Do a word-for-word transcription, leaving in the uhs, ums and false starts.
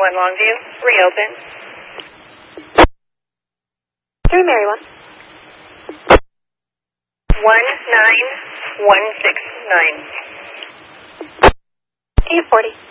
one Longview, reopen. Through Mary one. one nine one six nine. eight forty.